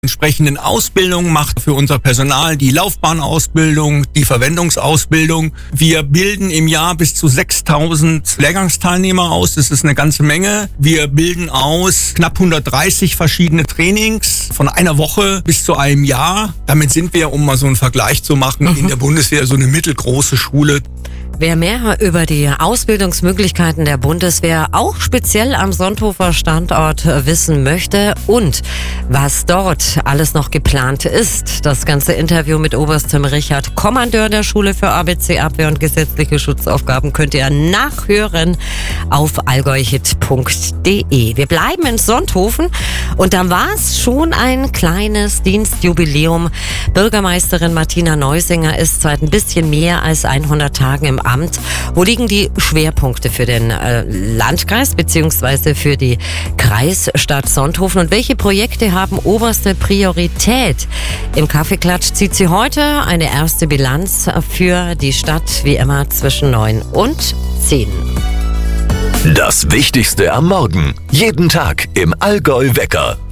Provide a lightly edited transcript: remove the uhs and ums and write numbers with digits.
entsprechenden Ausbildungen macht für unser Personal, die Laufbahnausbildung, die Verwendungsausbildung. Wir bilden im Jahr bis zu 6.000 Lehrgangsteilnehmer aus. Das ist eine ganze Menge. Wir bilden aus knapp 130 verschiedene Trainings von einer Woche bis zu einem Jahr. Damit sind wir, um mal so einen Vergleich zu machen, in der Bundeswehr so eine mittelgroße Schule. Wer mehr über die Ausbildungsmöglichkeiten der Bundeswehr auch speziell am Sonthofer Standort wissen möchte und was dort alles noch geplant ist, das ganze Interview mit Oberst Tim Richard, Kommandeur der Schule für ABC, Abwehr und gesetzliche Schutzaufgaben, könnt ihr nachhören auf allgäuhit.de. Wir bleiben in Sonthofen und da war es schon ein kleines Dienstjubiläum. Bürgermeisterin Martina Neusinger ist seit ein bisschen mehr als 100 Tagen im Amt. Wo liegen die Schwerpunkte für den Landkreis bzw. für die Kreisstadt Sonthofen und welche Projekte haben oberste Priorität? Im Kaffeeklatsch zieht sie heute eine erste Bilanz für die Stadt, wie immer zwischen 9 und 10. Das Wichtigste am Morgen. Jeden Tag im Allgäu Wecker.